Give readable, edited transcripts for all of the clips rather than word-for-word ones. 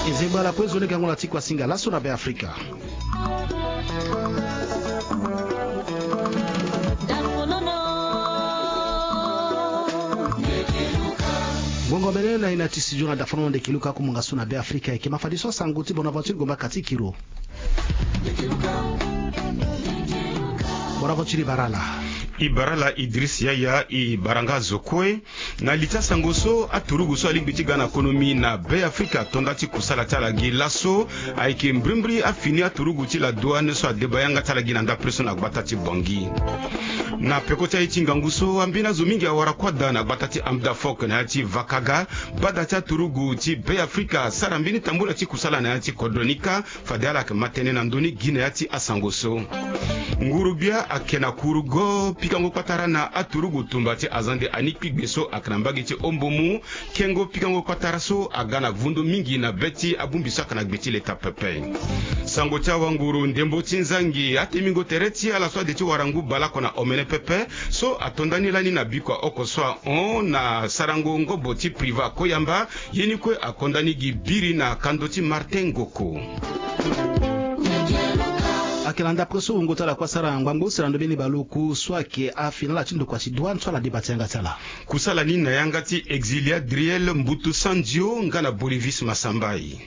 Ezebala kwezo le gango latikwa singa laso na be Afrika. Bongo belela inatisijuna da fono de kiluka kumunga suna be Afrika eke mafadiso sanguti Bonaventure Gomba Katikiro. Bonaventure Barala. Ibarala Idris Yaya Ibaranga Zokwe na lita sangoso aturuguso alimbiti gana ekonomi na be Afrika tondati kusala talagi laso aiki mbrimbri afini aturuguti la douane so adebayanga talagi na ndapreso na gbatati bongi na pekota itinganguso ambina zomingi awara kwada na gbatati amda fok na yati vakaga badati aturuguti be Afrika sarambini tambula ti kusala na yati kodronika fadala ke matene na ndoni gine yati asangoso ngurubia akena kurugo pikango patara na aturugu tumbati azande anikpi beso aknambagi ti ombomu kengo pikango patara so agana vundo mingi na beti abumbisa kana gbeti leta pepe sango cha wanguru ndembo tinzangi atemingo tereti ala so de ti warangu balako na omene pepe so atondani lani na bikwa okoswa on na sarango ngobo ti priva koyamba yeni kwe akondani gibiri na kandoti Martin Ngoko Akilanda preso ungota la kwa sara ngwango sirando beni baluku swake afina chindo kwa chidwan swala debate yanga tala kusala nina yanga ti exilia Driel Mbutu Sandio ngana Bolivis Masambai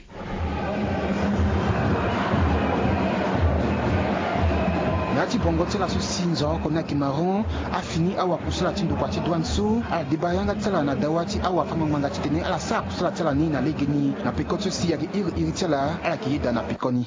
Nati bongote la so sinzo kona kimaron afini awa kusala chindo kwa chidwan so ala debayanga tala na dawati awa fama manga chitene ala sa kusala tala ni na legeni na pekoto si yaki iri tala ala kiida na pikoni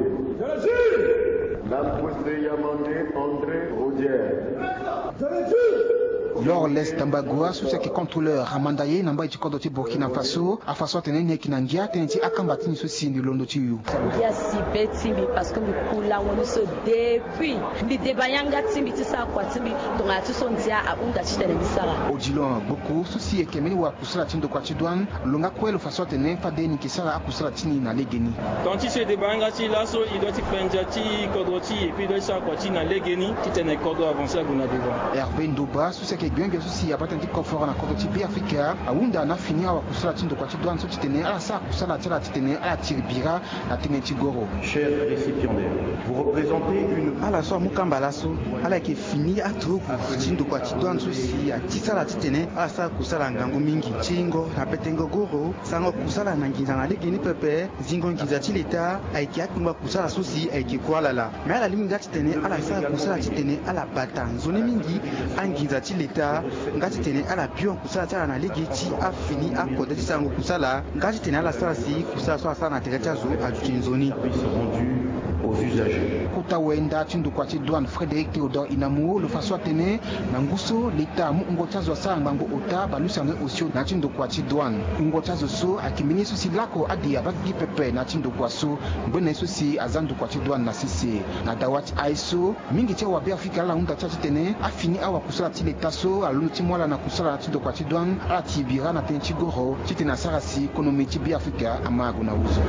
André Rodier. Lors l'Est d'Ambagoua, sous ce qui contrôleur Ramandaye, Namba et Kodoti Burkina Faso, a façon tenir Kinangia, tenir à combattre ce signe de l'Ondotiu. Il y a si petit, parce que nous coulons ce depuis. Les débayanga timbi, ça quoi, timbi, donc à tout son dia à Unda Chitenisara. Odilon, beaucoup, souci et Kemeni ou à Kusala Tim de Quatidouane, Longa Kouel ou façon tenir, Fadeni qui sera à Kusala Tini na Legeni. Quand il se débayanga, il a so, il doit y prendre Kodoti et puis il doit s'accoter na Legeni, qui tenait Kodo avancé à Gunadeva. Hervé Ndoba, sous ce qui bien que ceci a pas un confort na Kodoti B Africa, à Unda na fini à Kusala Tim de Quatidouane, so Titene, à la Sa Kusala Tela Titene, à la Tiribira, à Tenetigoro. Chers récipiendaires, vous représentez une. À la soirée Mukambalaso, à la qui finit à tout, Tim de Quatidouane, ceci à Tisala Titene, à la Sa Kusala Ngango Mingi, Chingo, à Petengo Goro, Sango Kusala Nangiza na Legeni Pepe, Zingo Ngizati l'État, Aiki Akumba Kusala Sosi, Aiki Kualala. Mais à la limite Titene, à la Sa Kusala Titene, à la Batan, Zone Mingi, Angizati l'État, Ngatitene à la Pion Kusala Tala na Legeti, a fini à Kodé Sango Kusala, Ngatitene à la Sarasi, Kusala Soasa na Teretiazo, à Jutinzoni. Aux usagers. Kutawenda Tindu Quatidouane Frédéric Théodore Inamu, le façon Tene, Nanguso, l'État, Mungotazo Sangango Ota, Balusane Osio, Natindu Quatidouane, Mungotazo So, Akimini Susi Lako, Adi Abaki Pepe, Natindu Kwaso, Bene Susi, Azandu Quatidouane Nasisi, Nadawati Aiso, Mingiti Wabi Afrika la Hunda Tene, Afini Awa Kusala Tiletaso, Alutimola Nakusala Natindu Quatidouane, Atibira Natenchigoro, Titina Sarasi, Konomiti Bi Afrika, Amaguna Uzo.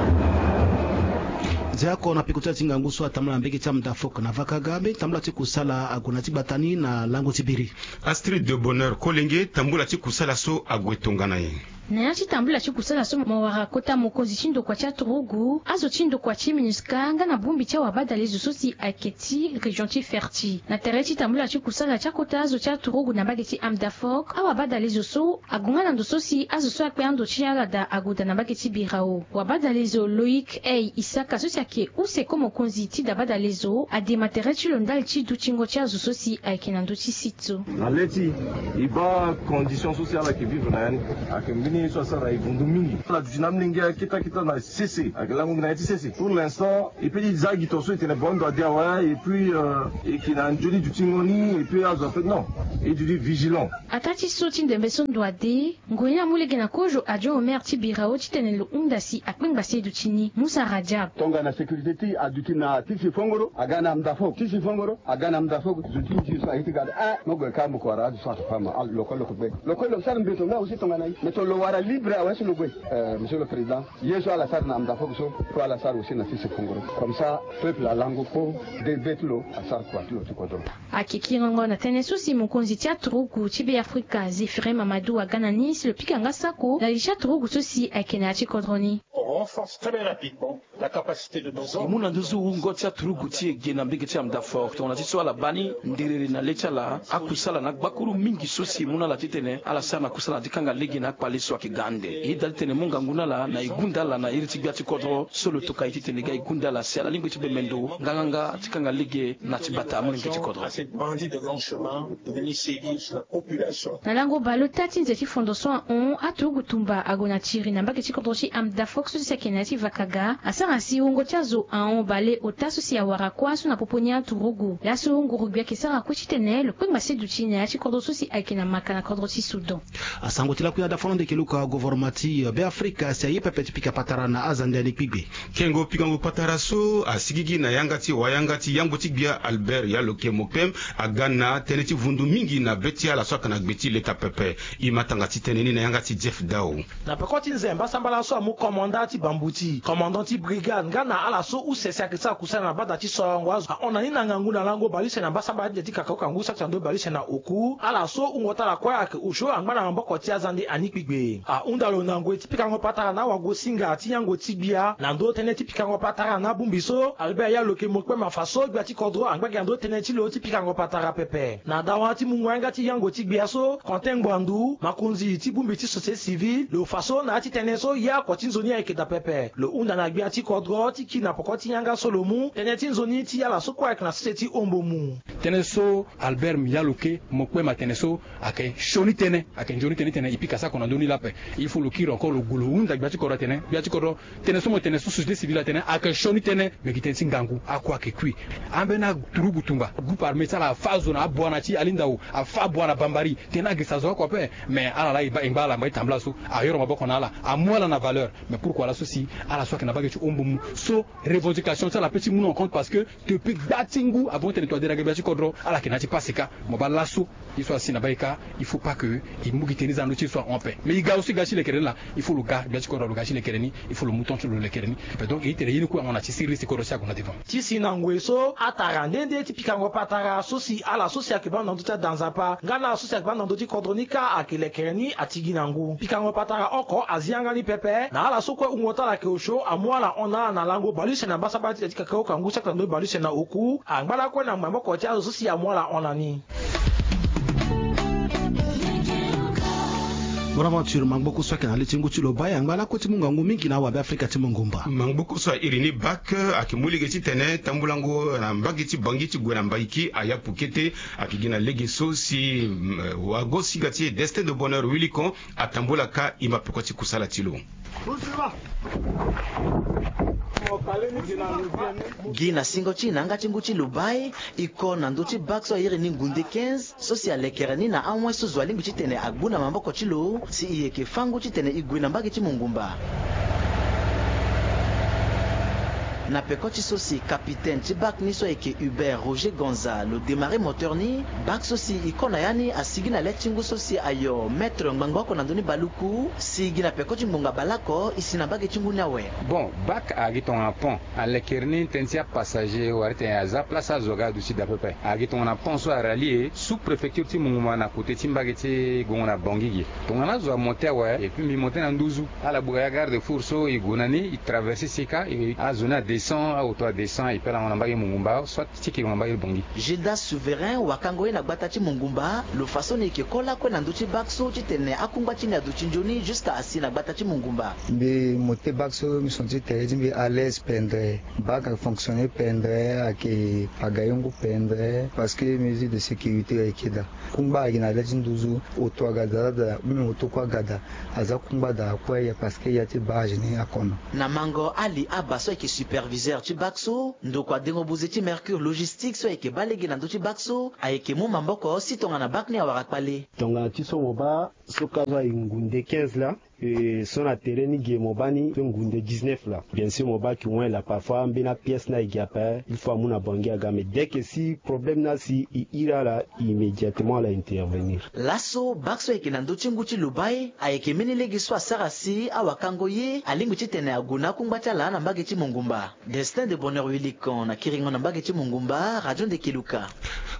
Zako na pikuta tinganguso atamla mbeki chamda fok na vakagambe tambula tikusala aguna tibatani na lango tibiri. Astrid de Bonheur Kolenge tambula tikusala so agwetongana ye. Nayachi tambula chikusala so mawara kota mokonzi chindo kwa chaturugu azo chindo kwa chiminuska nga na bumbi cha wabada lezo sosi aketi region ti ferti na tereti tambula chikusala chakota azo chaturugu na bageti amdafok awabada lezo so agunga na ndo sosi azo so akpe ando chiala da aguda na bageti birao wabada lezo Loïc Isaka sosi ake use komo konzi ti da bada lezo adema tereti londal chi du chingo cha azo sosi akenando chi sitso aleti iba condition sociale qui vivent na akembini soit ça ils vont dominer la dynamique kita na cc akalango na cc pour l'instant et puis zagi to so était bon doit dire ouais et puis et qui na njoli du tingoni et puis azo fait non et du vigilant atati soti de beson doit de ngoya mulege na kojo ajo omer ti birao ti tenelo undasi akmen basi du chini Musa Rajab tonga na sécurité ti aduti na tisi fongoro agana mdafo tisi fongoro agana mdafo zuti ti so aiti gada ah mogo ka mo kwara du sa fama lokolo ko be lokolo sa mbeto nga aussi tonga na meto lo wara libre à Ouest Logwe, Monsieur le Président. Hier soir, la salle n'a pas pour la salle aussi n'a fait Congo. Comme ça, peuple à langue pour des bêtes l'eau à salle quoi, tout le côté. À Kikirango na tenesu si mukonzi tia trugu tibe Afrika Zefire Mamadou à Gananis le pikanga sako la lisha trugu sosi à Kenachi Kodroni. renforce très rapidement la capacité de nos hommes. Imuna nduzu ngotia turuguti gena mbigeti amda fort on a dit soit la bani ndiriri na lechala akusala na bakuru mingi sosi imuna la titene ala sana kusala dikanga legi na pali so akigande idal tene munga nguna la na igunda la na iriti biati kodro solo to kaiti tene ga igunda la sala lingoti be mendo nganga tikanga legi na tibata mulingoti kodro cette bandit de grand chemin de venir sévir sur la population. Na lango balotati nzeti fondation on atugutumba agona tiri na mbageti kodro shi amda fox so kenati vakaga asara si ungo chazo aon bale otaso si awara kwaso na poponya turugu laso nguru bia kesara kuchitene le kwema sedu chine ya chikodo si akina makana kodro si sudan asangotila kuya da fondo keluka governmenti be Afrika si ayepe pika patara na azande ni pigbe kengo pikango pataraso asigigi na yangati wayangati yangotibia Albert Yaloke Mopem agana teneti vundu mingi na betia la soka na gbeti leta pepe imatangati teneni na yangati Jeff Dao na pekoti nzemba sambala so mu commandant bambuti commandant brigade ngana ala so u sesa kisa kusana na bada ti so ngwazo ona ni na ngangu na lango balise na basamba de tika ka ngu saksa ndo balise na oku ala so ngota la kwa ke usho angba na mboko ti azande anikpigbe undalo na ngo tipika ngo patara na wago singa ti yango tibia na ndo tene tipika ngo patara na bumbiso Albert Yaloke Mokpe mafaso gba ti kodro angba ga ndo tene ti lo tipika ngo patara pepe na dawa ti mungwanga ti yango tibia so konten gbandu makunzi ti bumbi ti société civile lo faso na ti tene so ya ko ti nzoni eke da pepe lo unda na gba ti kodro ti kina pokoti yanga solomu tene ti nzoni ti ala so kwa na société ombomu tene so Albert Yaloke Mokpe ma tene so ake shoni tene ake njoni tene ipika sa kona ndoni lape il faut le kiro encore le gulu unda gba ti kodro tene so mo tene so société civile tene ake shoni tene me kiten singangu akwa ke kui ambena turugu tumba groupe armé ça la phase na bwana ti alindao afa bwana bambari tena ke sa zo ko pe mais ala la iba ingala mai tambla so ayoro maboko na ala amwala na valeur mais pourquoi la souci ala so ke na bageti ombomu so revendication ça la petit moun en compte parce que depuis datingu avant tene to dira gba ti kodro ala ke na ti pasika mo ba lasso il soit sina baika il faut pas que il mugi teni za noti soit en paix mais il ga aussi gachi le kereni là il faut le gars gba ti kodro le gachi le kereni il faut le mouton sur le kereni donc il tere yini ko on a ti siri se kodro sia ko na devant ti sinangwe so atara ndende ti pikango patara so si ala so si akiba na ndota danzapa ngana so si akiba na ndoti kodronika akile kereni atiginangu pikango patara oko azianga ni pepe na ala so ko ungota la ke osho amwala ona na lango balise na basabati ti kakao kangu sakta ndo balise na oku angbala ko na mambo ko ti so si amwala ona ni Bonaventure mangboku swa kana litingu chilo baya ngala ko timunga mingi na wa Afrika timungumba mangboku swa irini bak akimuli ti tene tambulango na mbagiti bangiti gwena mbaiki aya pukete akigina legeso si wagosi gati destin de bonheur wilikon atambula ka imapekoti kusala tilo gina singo china ngati nguchi lubai iko na nduchi bakso iri ni ngunde 15 social lekerani na amwe so zwali nguchi tene agbuna mamboko chilo si iyeke fangu chitene igwina mbagi chimungumba na pekoti sosi capitaine tibak niso eke Hubert Roger Gonza le démarrer moteur ni bak sosi ikona yani asigina letingu sosi ayo maître ngangoko na ndoni baluku sigina pekoti ngunga balako isina bage tingu nawe bon bak agiton na pont a lekerni tensia passager warite aza place azoga du sud à peu près agiton na pont so a rallier sous préfecture ti munguma na côté timbageti gongona bongigi tongana zo monter ouais et puis mi monter na nduzu ala buga gare de fourso igonani i traverser sika et a zona descend à auto descend et pela on mbagi mungumba soit tiki on mbagi bongi Gilda souverain wakangoye na batati mungumba le façon ni ke kola ko na nduchi bakso titene akumba chini aduchi njoni jusqu'à asi na batati mungumba mbi moté bakso mi senti très mbi à l'aise pendre bak fonctionner pendre aki pagayongo pendre parce que mesure de sécurité ekida kumba ina lati nduzu auto agada da mi auto kwa gada aza kumba da kwa ya parce que yati baje ni akono na mango ali abaso eke superviseur Chibakso ndokwa dengo buzeti Mercure logistique so eke balege na ndo Chibakso aeke mo mamboko sitonga na bakni awarakpale tonga tiso moba sokaza ingunde 15 là et son atterré ni gemobani ngunde 19 là bien sûr moba qui ont là parfois mbena pièce na igapa il faut amuna bangi aga mais dès que si problème na si ira là immédiatement la intervenir lasso bakso eke na ndo chinguchi lubai aeke menelege so sarasi awakangoye alinguchi tene aguna kungbata la na mbageti mungumba destin de bonheur wilikon na kiringo na mbageti mungumba radio de Kiluka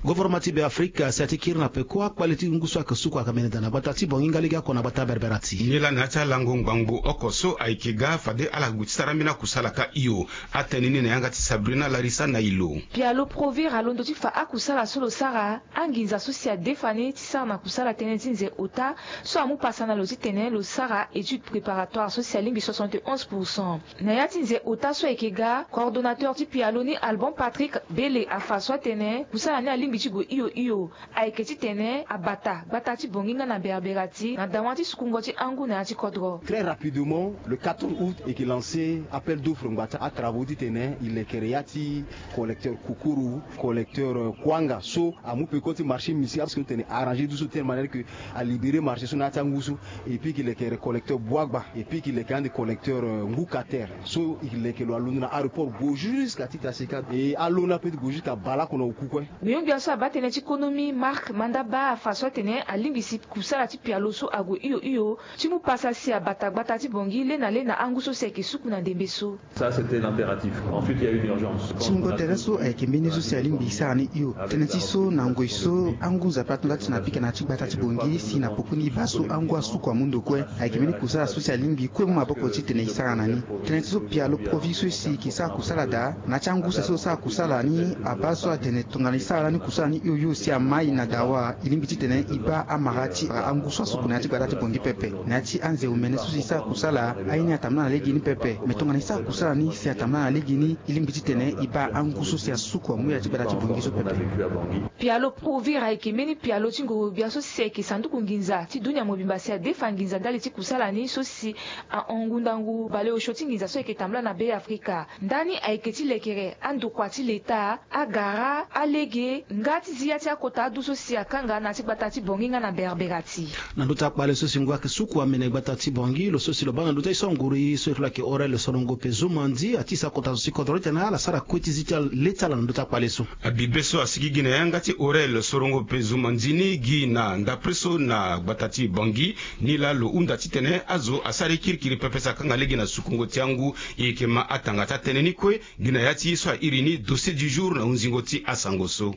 Gouvernement be Afrika satikiri na pekwa quality ngusu akasuku akamenda na batati bonginga liga kona bata berberati. Nila nacha lango ngbangu okoso aikiga fade ala gutsaramina kusalaka iyo atenini na yanga Sabrina Larissa na ilo. Pialo provir alondo tifa akusala solo sara anginza sosia defane tisara na kusala tenetinze ota so amu pasana lo titene lo sara étude préparatoire social limbi 71%. Na yatinze ota so ekega coordonnateur ti Pialo ni Albon Patrick Bele afaso tene kusala ni alimbi tigo iyo aiketi tene abata batati bonginga na berberati na dawanti sukungoti angu na ati kodro. Très rapidement le 14 août et qui lancé appel d'offres ngata à travaux titene il est créati collecteur Kukuru collecteur Kwanga so amu pekoti marché municipal parce que tene arrangé de telle manière que à libérer marché so na tangusu et puis qu'il est collecteur Boagba et puis qu'il est quand des collecteurs Ngukater so il est que lo aluna aéroport go jusqu'à Titasika et alona peut go jusqu'à Bala kono okukwe. Mais bien sûr batene ti économie Marc Mandaba faso tene alimbisi kusala ti Pialo so ago iyo timu passa si abata ti bongi lena anguso seki suku na dembeso. Ça c'était l'impératif. Ensuite il y a eu une urgence. Chingo tereso ekembeni zo si alimbisi ani iyo tenetiso na ngoiso anguza patula tina pika na chibata ti bongi si na pokuni baso angu asuku amundo kwe ekembeni kusala so si alimbi kwe mu maboko ti tene isara nani tenetiso Pialo proviso si kisa kusala da na changusa so sa kusala ni abaso atene tunganisala ni kusala ni iyo si amai na dawa ilimbi ti tene iba amarati anguso asuku na chibata ti bongi pepe na ti anze umene so si sa kusala aini atamna na legi ni pepe metunganisa kusala ni si atamna na legi ni ilimbi ti tene iba anguso si asuku amu ya chibata ti bongi so pepe. Pialo provira ekemeni Pialo tingo biaso seki sanduku nginza ti dunia mobimba si adefa nginza ndali ti kusala ni so si a ongundangu bale oshoti nginza so eketamla na be Afrika ndani aiketi lekere andukwa ti leta agara alege ngati zia ti akota duso si akanga na ti gbata ti bongi nga na berberati na nduta kpale so singwa ke suku amene gbata ti bongi lo so si lo banga nduta isonguri so itula ke ore le sonongo pezo mandi atisa kota so kodrote na ala sara kweti zita leta la nduta kpale so abibeso asigigi na yanga ti ore le sorongo pezo mandini gi na ndapreso na gbata ti bongi nila lo unda ti tene azo asare kirikiri pepesa kanga legi na sukungo tiangu ikema atanga ta tene ni kwe gina yati so irini dossier du jour na unzingo ti asangoso.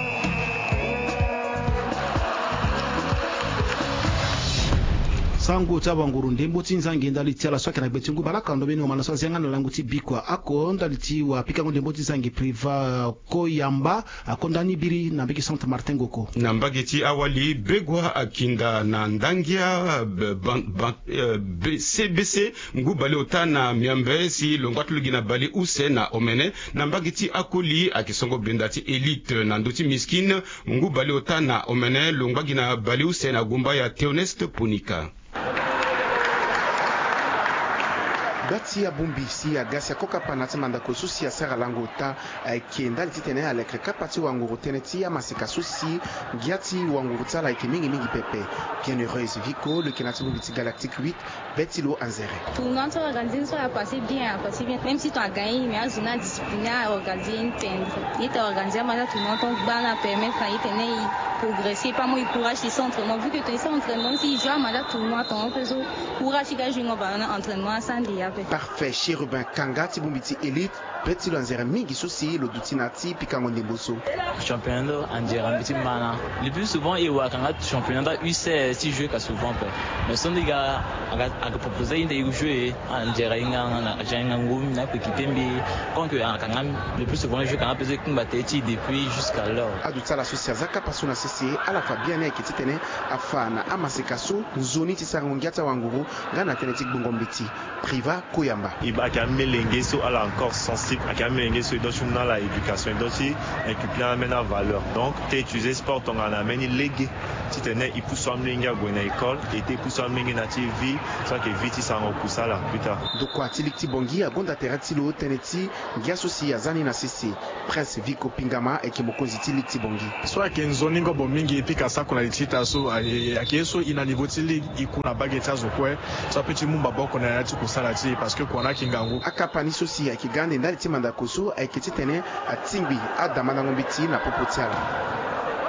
sangu taba nguru ndembo tinzangi ndali tiala swake na betingu balaka ndo beno mana swazi ngana langu ti bikwa ako ndali ti wa pika ndembo tinzangi priva Koyamba akondani biri na biki Saint Martin goko na mbageti awali begwa akinda na ndangia CBC ngu bale otana miambe si longwatu lugina bali use na omene na mbageti akoli akisongo bendati elite na ndoti miskin ngu bale otana omene longwagina bali use na gumba ya Theoneste Punika. Bati ya bumbisi ya gasi ya koka panati mandako susi ya sera langota kienda lititene ya lekre kapati wanguru teneti ya masika susi giati wanguru tala iki mingi pepe. Bienheureuse Vico, le Kenati Bumbiti Galactique 8, Betilo Anzere. Tournoi organisé a passé bien. Même si tu as gagné, mais à zone discipliné à organiser une tendre. Il t'a organisé à tournoi, donc ban à permettre à y progresser. Pas moi, il courage de s'entraînement. Vu que tu es sans entraînement, si je joue à tournoi, ton courage, il a joué un entraînement sans dia. Parfait, chez Rubin Kangati Bumbiti Elite, Betilo Anzere Mingi Souci, le Doutinati, Pikango Nemboso. Championnat Anzere Petit Mana. Le plus souvent, il y a un championnat UC, si je joue souvent. Mais son des gars a proposé de jouer Anzere Ingangum, n'a pas quitté, mais quand le plus souvent, je joue quand même combattre depuis jusqu'à l'heure. Adouta la Zaka Pasuna CC, à la fois bien et qui titane, Afana, Amasekaso, Zoni Tisarongata Wanguru, Gana Tenetik Bungombiti, Priva Koyamba. Il va quand même l'enguesso à la encore sensible, à quand même l'enguesso dans la éducation, donc si inculquer amène la valeur. Donc, t'es utilisé sport, on en amène légué. Si t'es né, il pousse à m'linga à une école, et t'es poussé à m'linga native vie, soit que vite ça en pousse à la plus tard. Donc, quoi, Tilikti Bongi, à Gonda Teratilo, Teneti, Giasosi, Azani na CC, Presse Vico Pingama, et Kimokozi Tilikti Bongi. Soit qu'il y a une zone ngo bomingi, et puis qu'à ça qu'on a dit, taso, à qui est-ce qu'il y a niveau Tilik, il coule à baguette à Zokwe, soit petit mumba qu'on a dit pour ça là, parce que qu'on a Kingango. Akapani Sosi, à Kigande, Naliti Mandakoso, à Kititene, à Tingbi, à Damanangombiti, na Popotiala.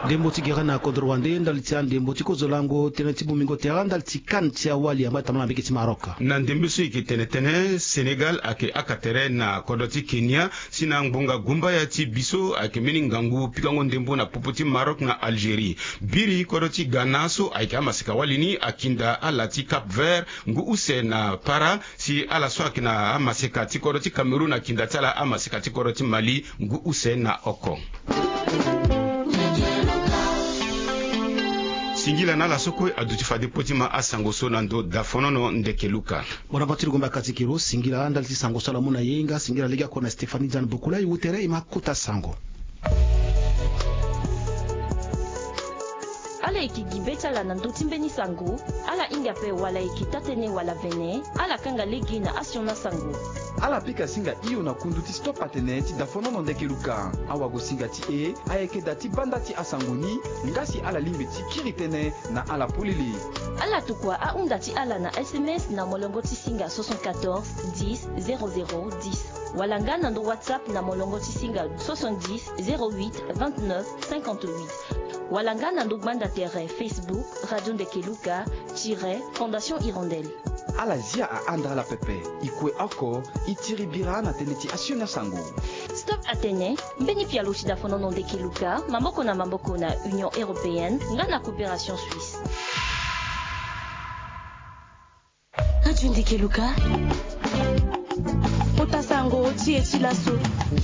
ndembo tigera na kodrwande ndalitia ndembo tikozolango teneti bumingo teranda ltikan tia wali amba tamana bikiti maroka na ndembo so ikitenetene Senegal ake akatere na kodoti Kenya sina ngbonga gumba ya ti biso ake mini ngangu pikango ndembo na popoti Maroc na Algerie biri kodoti Ghana so ake amasika walini akinda alati Cap Vert ngu use na para si ala so akina amasika ti kodoti Cameroun akinda tala amasika ti kodoti Mali ngu use na oko singila na la soko aduti fade potima asango so nando dafonono ndekeluka bona batiri gomba katikiro singila andalti sango sala muna yenga singila lega kona Stephanie Jan Bukula yutere imakuta sango ala ikigibeta la nandoti mbeni sango ala inga pe wala ikitatene wala vene ala kanga legi na asiona sango ala pika singa iyo na kunduti stop ateneti dafonono ndekeluka awa go singa ti ayeke dati bandati asangoni ngasi ala limbe ti kiritene na ala polili ala tukwa a undati ala na SMS na molongo ti singa 74 10 00 10 wala nga nando WhatsApp na molongo ti singa 70 08 29 58 wala nga nando gbanda tere Facebook Radio Ndekeluka Fondation Hirondelle ala zia a andra ala pepe ikue oko itiri bira na teneti asiona sango Stop Atene mbeni pia loshi dafonono Ndekeluka mamboko na Union Européenne nga na Coopération Suisse Radio Ndekeluka Otasango tieti laso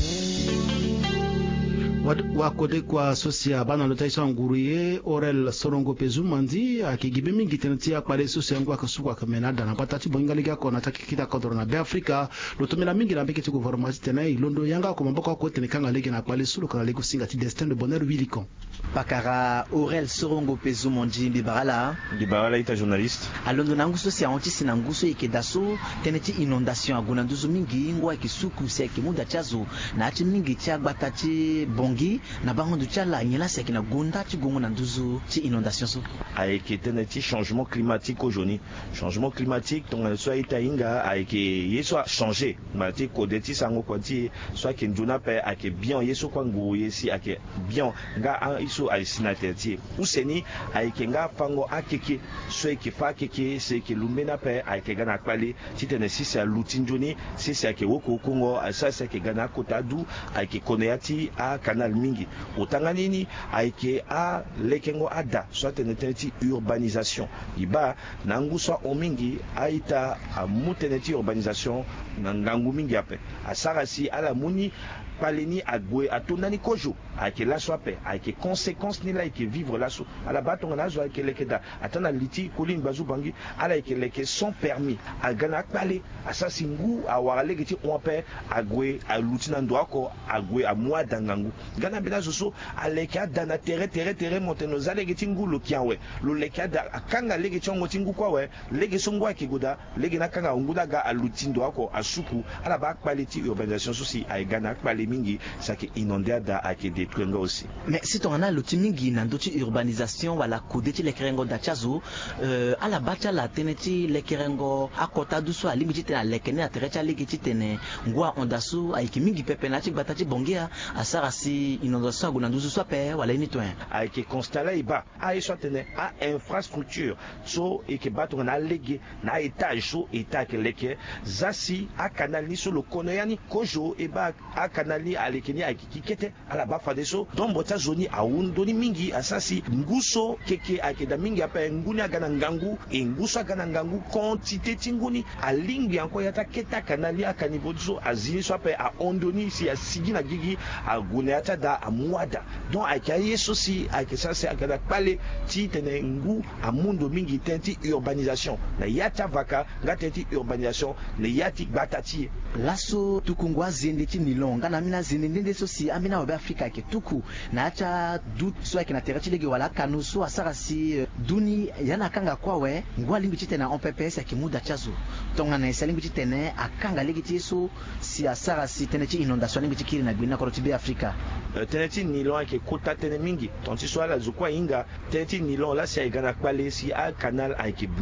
wakode kwa sosia bana lotaisa nguruye Orel Sorongo Pezumandi akigibe mingi teneti akpale sosia ngwa kasuku akamenada na patati bongalega kona takikita kodro na Afrika lotomela mingi na mbeke tiko formasi tena ilondo yanga ko mamboko ko tenekanga lege na akpale sulu kana lego singa ti destin de bonheur wiliko pakara Orel Sorongo Pezumandi bibarala ita journaliste alondo nangu sosia ontisi nangu so ikedaso teneti inondation aguna nduzu mingi ngwa kisuku se kimuda chazo na ati mingi tia batati bongi na bango chala nyela seki na gonda ti gongo na nduzu ti inondation so ayeke tene ti changement climatique aujourd'hui changement climatique tonga so ita inga ayeke yeso changer ma ti kode ti sango kwa ti so ake nduna pe ake bien yeso kwa ngu yesi ake bien nga iso ay sinate ti useni ayeke nga pango akeke so eke fa akeke se ke lumbena pe ayeke gana akpale ti tene sisi alutinjoni sisi ake woko kongo asasi ake gana kota du ayeke kone ati a kanal mingi otanga nini ayeke a lekengo ada so tene ti urbanisation iba na ngusa o mingi aita amutene ti urbanisation na ngangu mingi ape asara si ala muni paleni agwe atondani kojo ayeke laso ape ayeke conséquence ni la ayeke vivre laso ala ba tonga na azo ayeke leke da ata na liti kolini bazu bangi ala ayeke leke sans permis agana akpale asasi ngu awara lege ti hon ape agwe aluti na ndo oko agwe amû ada ngangu nga na mbeni azo so aleke ada na tere monte no za lege ti ngu lo kia awe lo leke ada akanga lege ti hongo ti ngu kue awe lege so ngu ayeke go da lege na akanga ngu na ga aluti ndo oko asuku ala ba akpale ti urbanisation so si ayeke na akpale mingi sake inondé da ake détruire aussi mais si ton ana loti mingi na ndoti urbanisation wala kodeti lekerengo da chazo ala bacha la teneti lekerengo akota duso alingi tena lekene aterecha ligi tene ngwa ondasu ayiki mingi pepe na ti batati bongia asara si inondation aguna nduzu so pe wala ini to ayiki constater iba ay so tene a infrastructure so eke bato na legi na étage so étage leke zasi a canal ni so lo konoyani kojo eba a canal ni alekeni akikikete ala ba fade so don bota zoni awundoni mingi asasi nguso keke akeda mingi apa nguni agana ngangu nguso agana ngangu quantité tinguni alingi anko yata keta kanali akanibo so azini so apa a ondoni si asigi na gigi agune ata da amwada don akaye so si akesase agada pale ti tene ngu amundo mingi tenti urbanisation na yata vaka ngatenti urbanisation na yati batati laso tukungwa zende ti nilonga na mina zende ndende so si amina wa Afrika ke tuku na acha dut so yake na terati lege wala kanu so asara si duni yana kanga kwa we ngwa lingi titena on PPS ya kimuda chazo tonga na esalingi titene akanga lege ti so si asara si teneti inondation lingi tikiri na gbina ko tibe Afrika teneti nilon ke kota tene mingi tonti so ala zukwa inga teneti nilon la si agana kwale si a canal a ke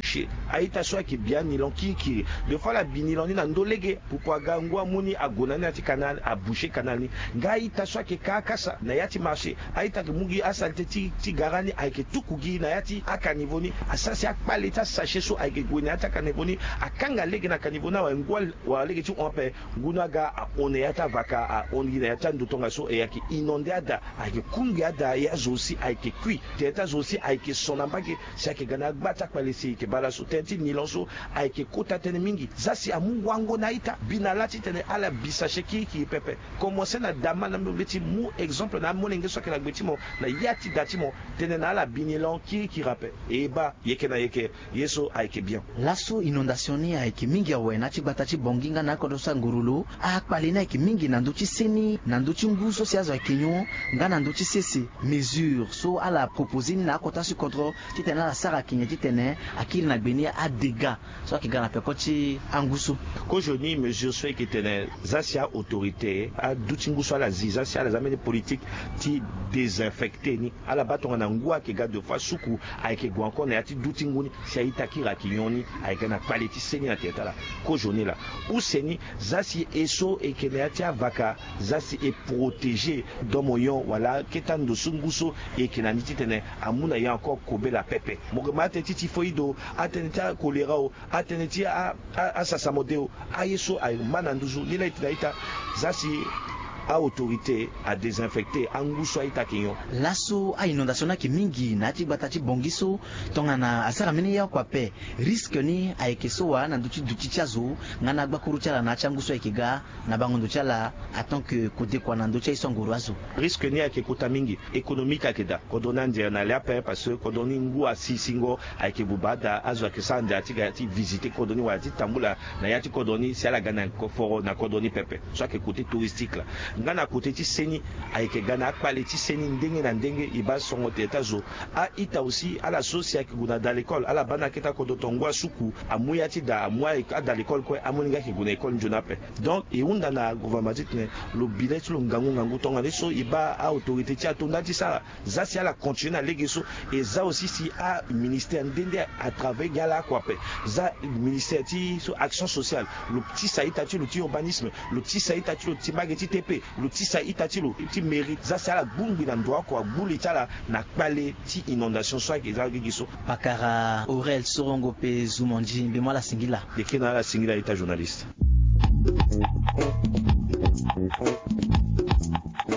marché aita so ki bien nilon ki de fois la binilon na ndolege pourquoi gangwa muni agonani ati canal a boucher canal ni ngaita so ki kakasa na yati marché aita ke mugi asalte ti garani ayke tukugi na yati akanivoni asasi akpaleta sachet so ayke gweni ata kanivoni akanga lege na kanivona wa ngwal wa lege ti onpe ngunaga one yata vaka ongi na yata ndotonga so yaki inonde ada ayke kungi ada ya zosi ayke kui teta zosi ayke sonambake sake gana gbata kpalesi ke balaso tenti nilonso ayke kota tene mingi zasi amu wango naita binalati tene ala bisashe ki pepe commencer na dama na mbeti mu exemple na molenge so ke la gbetimo na yati datimo tene na ala binilon ki rappe eba yeke na yeke yeso ayke bien laso inondation ni ayke mingi awena ti gbata ti bonginga na kodosa ngurulu akpali na ayke mingi na nduti seni na nduti nguso siazo akenyo nga na nduti sese mesure so ala proposer na kota su contrôle ti tene la sara kinye ti tene akili na gbeni a dégâts so akigana na peko ti anguso ko joni mesure so ke tene zasia autorité a duti nguso ala ziza si ala zamene politique ti désinfecter ni ala batonga na ngua ke ga de fois suku ayke gwa encore na yati duti nguni si aita kira kinyoni ayke na qualité seni na tetala ko joni la ou seni zasi eso e ke na yati avaka zasi e protéger domoyon wala ketando sunguso e ke na niti tene amuna ya encore kobe la pepe mo ma teti ti foido ateneti a choléra o ateneti a sasamodeo ayeso ay mananduzu lila ita zasi a autorité à désinfecter anguso aita kinyo laso a inondation na ki mingi na ti gbata ti bongiso tongana asara mini ya kwa pe risque ni ayeke so wa na duti tiazo ngana gbakuru tiala na changuso ekiga na bangondo tiala attend que côté kwa na ndo tia isongoro azo risque ni ayeke kota mingi économique akeda kodona ndia na lia pe parce que kodoni ngu asisingo ayeke bubada azo ake sande atiga ti visiter kodoni wa ti tambula na yati kodoni si ala gana foro na kodoni pepe so ake côté touristique là ngana côté ti seni ayeke gana akpale ti seni ndenge na ndenge iba songo te tazo a ita aussi ala sosia ki guna dans l'école ala bana keta ko dotongwa suku amuya ti da amwa a dans l'école ko amoninga ki guna école njona pe donc e unda na gouvernement ne lo bilet lo ngangu tonga leso iba a autorité ti atonda ti sara zasi ala continuer na legeso et za aussi si a ministère ndende à travers gala quoi pe za ministère ti so action sociale lo petit saïta ti lo ti urbanisme lo petit saïta ti lo ti mageti TP le petit saïta ti lo ti mérite za sala bungbi na ndwa ko buli tala na kpale ti inondation so ke za gigiso pakara Aurel Sorongo pe Zumonji mbemo la singila de kena la singila ita journaliste